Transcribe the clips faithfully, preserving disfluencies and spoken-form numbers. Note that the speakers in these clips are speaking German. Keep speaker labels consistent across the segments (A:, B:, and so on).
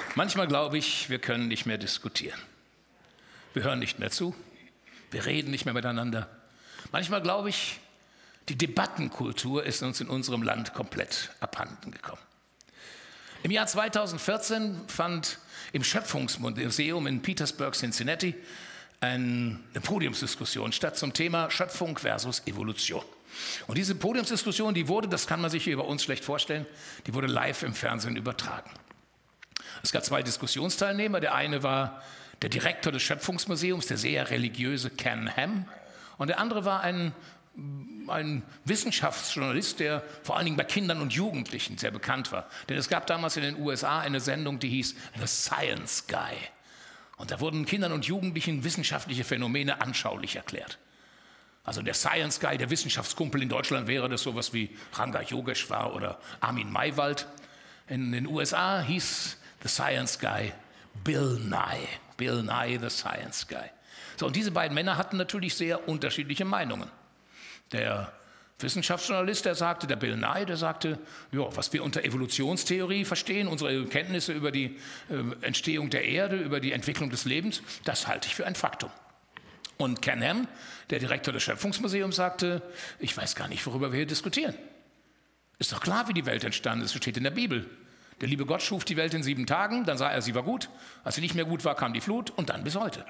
A: Manchmal glaube ich, wir können nicht mehr diskutieren. Wir hören nicht mehr zu, wir reden nicht mehr miteinander. Manchmal glaube ich, die Debattenkultur ist uns in unserem Land komplett abhanden gekommen. Im Jahr zweitausendvierzehn fand im Schöpfungsmuseum in Petersburg, Cincinnati, eine Podiumsdiskussion statt zum Thema Schöpfung versus Evolution. Und diese Podiumsdiskussion, die wurde, das kann man sich hier bei uns schlecht vorstellen, die wurde live im Fernsehen übertragen. Es gab zwei Diskussionsteilnehmer. Der eine war der Direktor des Schöpfungsmuseums, der sehr religiöse Ken Ham. Und der andere war ein, ein Wissenschaftsjournalist, der vor allen Dingen bei Kindern und Jugendlichen sehr bekannt war. Denn es gab damals in den U S A eine Sendung, die hieß The Science Guy. Und da wurden Kindern und Jugendlichen wissenschaftliche Phänomene anschaulich erklärt. Also der Science Guy, der Wissenschaftskumpel in Deutschland wäre das sowas wie Ranga Yogeshwar oder Armin Maywald. In den U S A hieß The Science Guy Bill Nye. Bill Nye, the Science Guy. So, und diese beiden Männer hatten natürlich sehr unterschiedliche Meinungen. Der Wissenschaftsjournalist, der sagte, der Bill Nye, der sagte, ja, was wir unter Evolutionstheorie verstehen, unsere Kenntnisse über die äh, Entstehung der Erde, über die Entwicklung des Lebens, das halte ich für ein Faktum. Und Ken Ham, der Direktor des Schöpfungsmuseums, sagte, ich weiß gar nicht, worüber wir hier diskutieren. Ist doch klar, wie die Welt entstanden ist, es steht in der Bibel. Der liebe Gott schuf die Welt in sieben Tagen, dann sah er, sie war gut. Als sie nicht mehr gut war, kam die Flut und dann bis heute.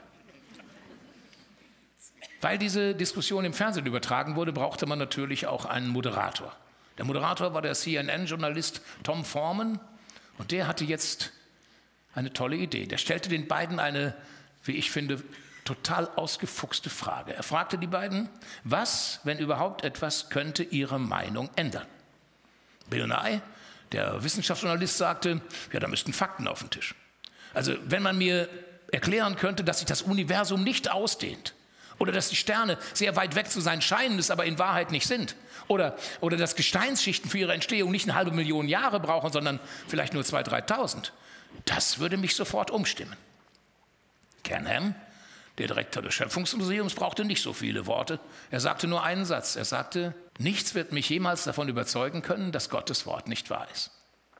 A: Weil diese Diskussion im Fernsehen übertragen wurde, brauchte man natürlich auch einen Moderator. Der Moderator war der C N N-Journalist Tom Foreman und der hatte jetzt eine tolle Idee. Der stellte den beiden eine, wie ich finde, total ausgefuchste Frage. Er fragte die beiden, was, wenn überhaupt etwas, könnte ihre Meinung ändern? Bill Nye, der Wissenschaftsjournalist, sagte, ja, da müssten Fakten auf den Tisch. Also wenn man mir erklären könnte, dass sich das Universum nicht ausdehnt oder dass die Sterne sehr weit weg zu sein scheinen, es aber in Wahrheit nicht sind oder, oder dass Gesteinsschichten für ihre Entstehung nicht eine halbe Million Jahre brauchen, sondern vielleicht nur zweitausend, dreitausend, das würde mich sofort umstimmen. Ken Ham, der Direktor des Schöpfungsmuseums, brauchte nicht so viele Worte. Er sagte nur einen Satz. Er sagte, nichts wird mich jemals davon überzeugen können, dass Gottes Wort nicht wahr ist.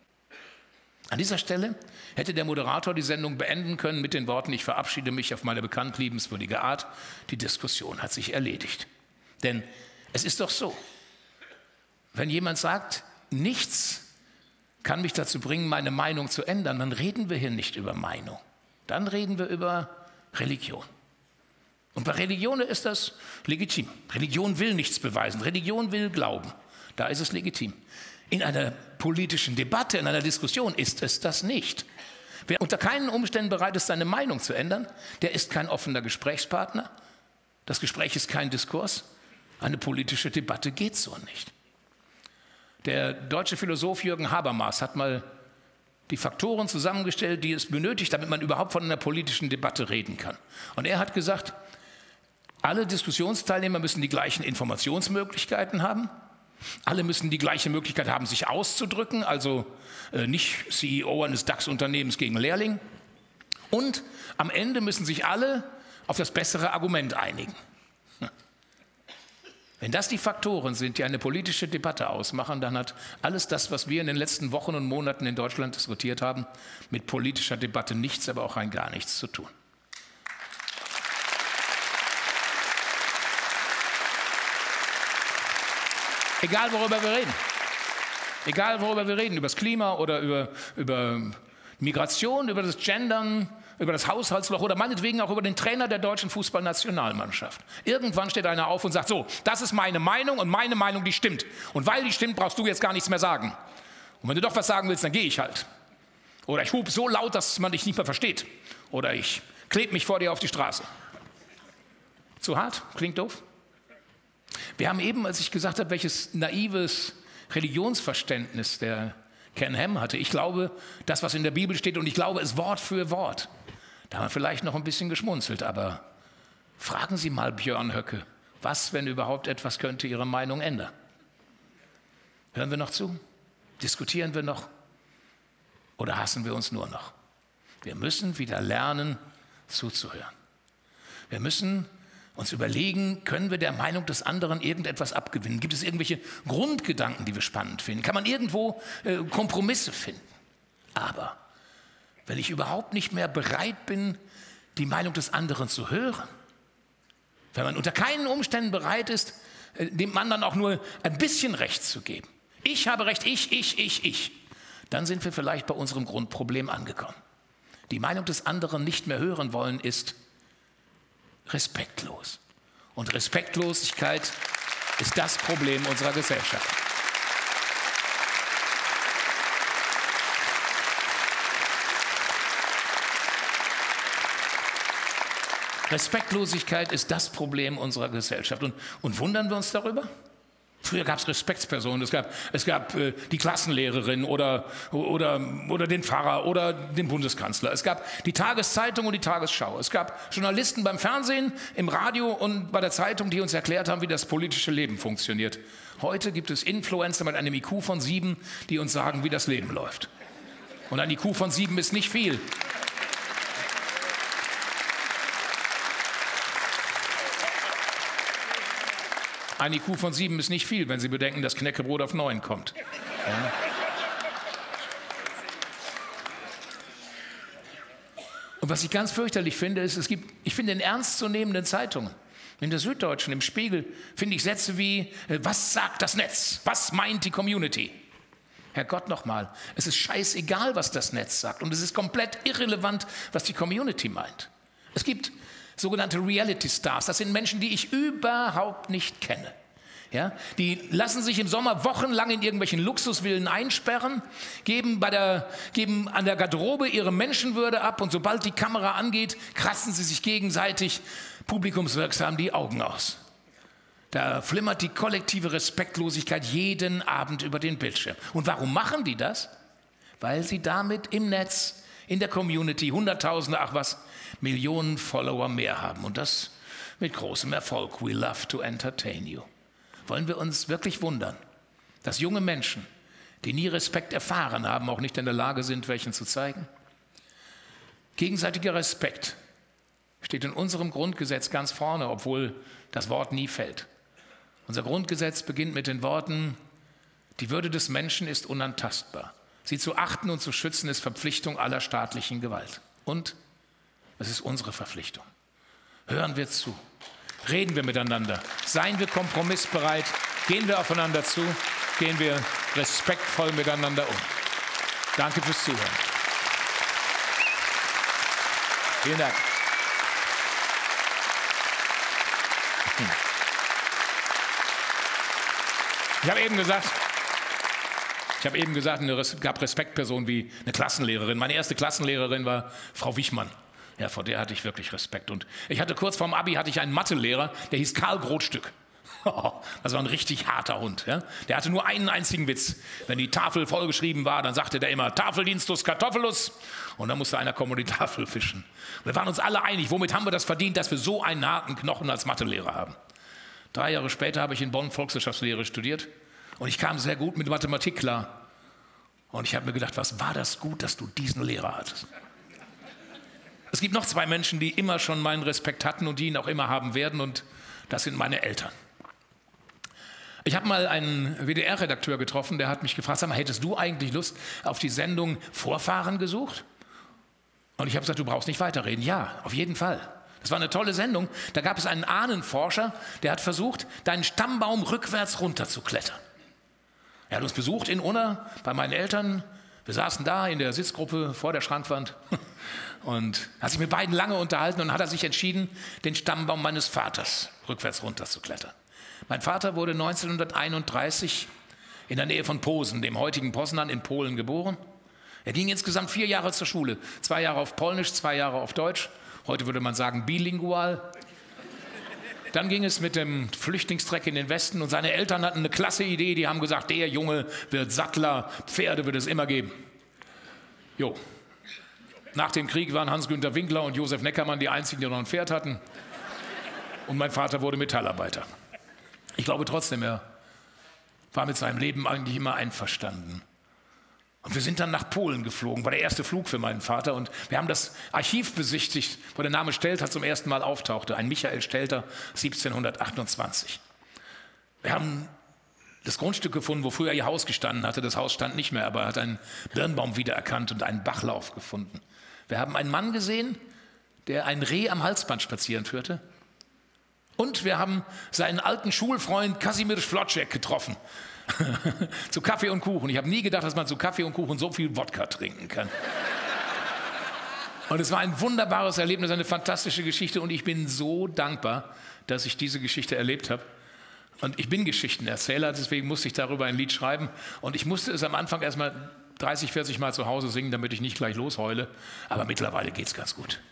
A: An dieser Stelle hätte der Moderator die Sendung beenden können mit den Worten, ich verabschiede mich auf meine bekannt liebenswürdige Art. Die Diskussion hat sich erledigt. Denn es ist doch so, wenn jemand sagt, nichts kann mich dazu bringen, meine Meinung zu ändern, dann reden wir hier nicht über Meinung. Dann reden wir über Religion. Und bei Religion ist das legitim. Religion will nichts beweisen. Religion will glauben. Da ist es legitim. In einer politischen Debatte, in einer Diskussion ist es das nicht. Wer unter keinen Umständen bereit ist, seine Meinung zu ändern, der ist kein offener Gesprächspartner. Das Gespräch ist kein Diskurs. Eine politische Debatte geht so nicht. Der deutsche Philosoph Jürgen Habermas hat mal die Faktoren zusammengestellt, die es benötigt, damit man überhaupt von einer politischen Debatte reden kann. Und er hat gesagt, alle Diskussionsteilnehmer müssen die gleichen Informationsmöglichkeiten haben. Alle müssen die gleiche Möglichkeit haben, sich auszudrücken, also äh, nicht C E O eines DAX-Unternehmens gegen Lehrling. Und am Ende müssen sich alle auf das bessere Argument einigen. Hm. Wenn das die Faktoren sind, die eine politische Debatte ausmachen, dann hat alles das, was wir in den letzten Wochen und Monaten in Deutschland diskutiert haben, mit politischer Debatte nichts, aber auch rein gar nichts zu tun. Egal, worüber wir reden. Egal, worüber wir reden, über das Klima oder über, über Migration, über das Gendern, über das Haushaltsloch oder meinetwegen auch über den Trainer der deutschen Fußballnationalmannschaft. Irgendwann steht einer auf und sagt, so, das ist meine Meinung und meine Meinung, die stimmt. Und weil die stimmt, brauchst du jetzt gar nichts mehr sagen. Und wenn du doch was sagen willst, dann gehe ich halt. Oder ich hupe so laut, dass man dich nicht mehr versteht. Oder ich klebe mich vor dir auf die Straße. Zu hart? Klingt doof? Wir haben eben, als ich gesagt habe, welches naives Religionsverständnis der Ken Ham hatte, ich glaube, das, was in der Bibel steht, und ich glaube es Wort für Wort, da haben wir vielleicht noch ein bisschen geschmunzelt, aber fragen Sie mal Björn Höcke, was, wenn überhaupt etwas, könnte Ihre Meinung ändern? Hören wir noch zu? Diskutieren wir noch? Oder hassen wir uns nur noch? Wir müssen wieder lernen, zuzuhören. Wir müssen uns überlegen, können wir der Meinung des anderen irgendetwas abgewinnen? Gibt es irgendwelche Grundgedanken, die wir spannend finden? Kann man irgendwo äh, Kompromisse finden? Aber wenn ich überhaupt nicht mehr bereit bin, die Meinung des anderen zu hören. Wenn man unter keinen Umständen bereit ist, dem anderen auch nur ein bisschen Recht zu geben. Ich habe Recht, ich, ich, ich, ich. Dann sind wir vielleicht bei unserem Grundproblem angekommen. Die Meinung des anderen nicht mehr hören wollen, ist respektlos. Und Respektlosigkeit ist das Problem unserer Gesellschaft. Respektlosigkeit ist das Problem unserer Gesellschaft. Und, und wundern wir uns darüber? Früher gab es Respektspersonen, es gab, es gab äh, die Klassenlehrerin oder, oder, oder den Pfarrer oder den Bundeskanzler. Es gab die Tageszeitung und die Tagesschau. Es gab Journalisten beim Fernsehen, im Radio und bei der Zeitung, die uns erklärt haben, wie das politische Leben funktioniert. Heute gibt es Influencer mit einem I Q von sieben, die uns sagen, wie das Leben läuft. Und ein I Q von sieben ist nicht viel. Ein I Q von sieben ist nicht viel, wenn Sie bedenken, dass Knäckebrot auf neun kommt. Ja. Und was ich ganz fürchterlich finde, ist, es gibt, ich finde in ernstzunehmenden Zeitungen, in der Süddeutschen, im Spiegel, finde ich Sätze wie, was sagt das Netz? Was meint die Community? Herrgott nochmal, es ist scheißegal, was das Netz sagt. Und es ist komplett irrelevant, was die Community meint. Es gibt sogenannte Reality Stars, das sind Menschen, die ich überhaupt nicht kenne. Ja, die lassen sich im Sommer wochenlang in irgendwelchen Luxusvillen einsperren, geben, bei der, geben an der Garderobe ihre Menschenwürde ab und sobald die Kamera angeht, kratzen sie sich gegenseitig publikumswirksam die Augen aus. Da flimmert die kollektive Respektlosigkeit jeden Abend über den Bildschirm. Und warum machen die das? Weil sie damit im Netz, in der Community, Hunderttausende, ach was, Millionen Follower mehr haben. Und das mit großem Erfolg. We love to entertain you. Wollen wir uns wirklich wundern, dass junge Menschen, die nie Respekt erfahren haben, auch nicht in der Lage sind, welchen zu zeigen? Gegenseitiger Respekt steht in unserem Grundgesetz ganz vorne, obwohl das Wort nie fällt. Unser Grundgesetz beginnt mit den Worten, die Würde des Menschen ist unantastbar. Sie zu achten und zu schützen ist Verpflichtung aller staatlichen Gewalt. Und es ist unsere Verpflichtung. Hören wir zu. Reden wir miteinander. Seien wir kompromissbereit. Gehen wir aufeinander zu. Gehen wir respektvoll miteinander um. Danke fürs Zuhören. Vielen Dank. Ich habe eben gesagt, ich habe eben gesagt, es gab Respektpersonen wie eine Klassenlehrerin. Meine erste Klassenlehrerin war Frau Wichmann. Ja, vor der hatte ich wirklich Respekt. Und ich hatte kurz vorm Abi hatte ich einen Mathelehrer, der hieß Karl Grotstück. Das war ein richtig harter Hund. Ja? Der hatte nur einen einzigen Witz. Wenn die Tafel vollgeschrieben war, dann sagte der immer Tafeldienstus Kartoffelus. Und dann musste einer kommen und die Tafel fischen. Und wir waren uns alle einig, womit haben wir das verdient, dass wir so einen harten Knochen als Mathelehrer haben. Drei Jahre später habe ich in Bonn Volkswirtschaftslehre studiert. Und ich kam sehr gut mit Mathematik klar. Und ich habe mir gedacht, was war das gut, dass du diesen Lehrer hattest. Es gibt noch zwei Menschen, die immer schon meinen Respekt hatten und die ihn auch immer haben werden. Und das sind meine Eltern. Ich habe mal einen W D R-Redakteur getroffen, der hat mich gefragt, sag mal, hättest du eigentlich Lust auf die Sendung Vorfahren gesucht? Und ich habe gesagt, du brauchst nicht weiterreden. Ja, auf jeden Fall. Das war eine tolle Sendung. Da gab es einen Ahnenforscher, der hat versucht, deinen Stammbaum rückwärts runterzuklettern. Er hat uns besucht in Unna bei meinen Eltern. Wir saßen da in der Sitzgruppe vor der Schrankwand und hat sich mit beiden lange unterhalten und hat er sich entschieden, den Stammbaum meines Vaters rückwärts runterzuklettern. Mein Vater wurde neunzehnhunderteinunddreißig in der Nähe von Posen, dem heutigen Poznan in Polen, geboren. Er ging insgesamt vier Jahre zur Schule, zwei Jahre auf Polnisch, zwei Jahre auf Deutsch. Heute würde man sagen bilingual. Dann ging es mit dem Flüchtlingstreck in den Westen und seine Eltern hatten eine klasse Idee. Die haben gesagt, der Junge wird Sattler, Pferde wird es immer geben. Jo. Nach dem Krieg waren Hans-Günter Winkler und Josef Neckermann die einzigen, die noch ein Pferd hatten. Und mein Vater wurde Metallarbeiter. Ich glaube trotzdem, er war mit seinem Leben eigentlich immer einverstanden. Und wir sind dann nach Polen geflogen, war der erste Flug für meinen Vater. Und wir haben das Archiv besichtigt, wo der Name Stelter zum ersten Mal auftauchte. Ein Michael Stelter, siebzehnhundertachtundzwanzig. Wir haben das Grundstück gefunden, wo früher ihr Haus gestanden hatte. Das Haus stand nicht mehr, aber er hat einen Birnbaum wiedererkannt und einen Bachlauf gefunden. Wir haben einen Mann gesehen, der ein Reh am Halsband spazieren führte. Und wir haben seinen alten Schulfreund Kasimir Flotschek getroffen. Zu Kaffee und Kuchen. Ich habe nie gedacht, dass man zu Kaffee und Kuchen so viel Wodka trinken kann. Und es war ein wunderbares Erlebnis, eine fantastische Geschichte. Und ich bin so dankbar, dass ich diese Geschichte erlebt habe. Und ich bin Geschichtenerzähler, deswegen musste ich darüber ein Lied schreiben. Und ich musste es am Anfang erst mal dreißig, vierzig Mal zu Hause singen, damit ich nicht gleich losheule. Aber mittlerweile geht es ganz gut.